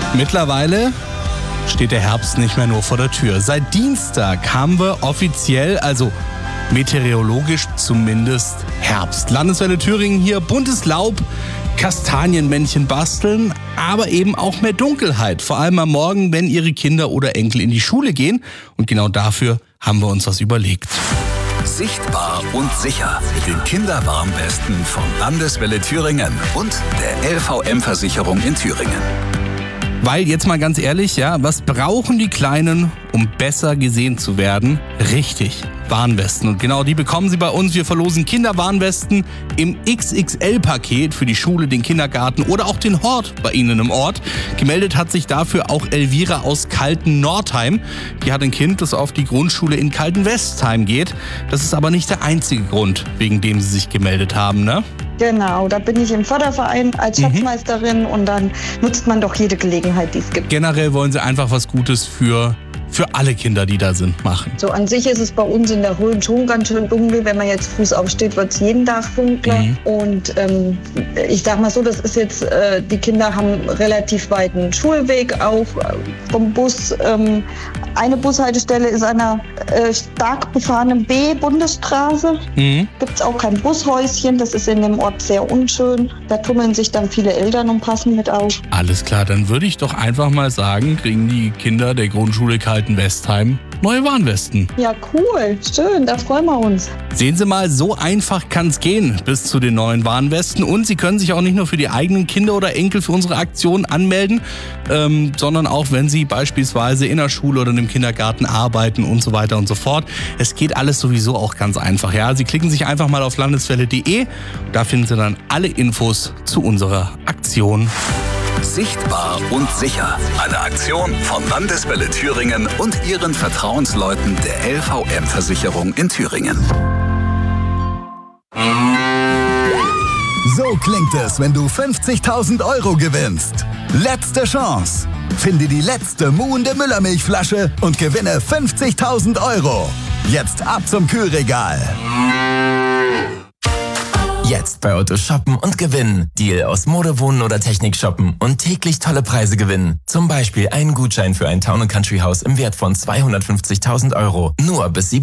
Mittlerweile steht der Herbst nicht mehr nur vor der Tür. Seit Dienstag haben wir offiziell, also meteorologisch zumindest, Herbst. Landeswelle Thüringen hier, buntes Laub, Kastanienmännchen basteln, aber eben auch mehr Dunkelheit. Vor allem am Morgen, wenn Ihre Kinder oder Enkel in die Schule gehen. Und genau dafür haben wir uns was überlegt. Sichtbar und sicher mit den Kinderwarnwesten von Landeswelle Thüringen und der LVM-Versicherung in Thüringen. Weil, jetzt mal ganz ehrlich, ja, was brauchen die Kleinen, um besser gesehen zu werden? Richtig, Warnwesten. Und genau die bekommen Sie bei uns. Wir verlosen Kinderwarnwesten im XXL-Paket für die Schule, den Kindergarten oder auch den Hort bei Ihnen im Ort. Gemeldet hat sich dafür auch Elvira aus Kalten-Nordheim. Die hat ein Kind, das auf die Grundschule in Kalten-Westheim geht. Das ist aber nicht der einzige Grund, wegen dem Sie sich gemeldet haben, ne? Genau, da bin ich im Förderverein als Schatzmeisterin und dann nutzt man doch jede Gelegenheit, die es gibt. Generell wollen Sie einfach was Gutes für alle Kinder, die da sind, machen. So an sich ist es bei uns in der Rhön schon ganz schön dunkel. Wenn man jetzt früh aufsteht, wird es jeden Tag dunkler. Und ich sag mal so, das ist jetzt, die Kinder haben relativ weiten Schulweg auch vom Bus. Eine Bushaltestelle ist an einer stark befahrenen B-Bundesstraße. Gibt es auch kein Bushäuschen, das ist in dem Ort sehr unschön. Da tummeln sich dann viele Eltern und passen mit auf. Alles klar, dann würde ich doch einfach mal sagen, kriegen die Kinder der Grundschule Kalten-Westheim neue Warnwesten. Ja, cool, schön, da freuen wir uns. Sehen Sie mal, so einfach kann es gehen bis zu den neuen Warnwesten. Und Sie können sich auch nicht nur für die eigenen Kinder oder Enkel für unsere Aktion anmelden, sondern auch, wenn Sie beispielsweise in der Schule oder im Kindergarten arbeiten und so weiter und so fort. Es geht alles sowieso auch ganz einfach. Ja? Sie klicken sich einfach mal auf landeswelle.de. Da finden Sie dann alle Infos zu unserer Aktion. Sichtbar und sicher. Eine Aktion von Landeswelle Thüringen und ihren Vertrauensleuten der LVM-Versicherung in Thüringen. So klingt es, wenn du 50.000 Euro gewinnst. Letzte Chance. Finde die letzte muhende Müllermilchflasche und gewinne 50.000 Euro. Jetzt ab zum Kühlregal. Jetzt bei Otto shoppen und gewinnen. Deal aus Mode, Wohnen oder Technik shoppen und täglich tolle Preise gewinnen. Zum Beispiel einen Gutschein für ein Town & Country Haus im Wert von 250.000 Euro. Nur bis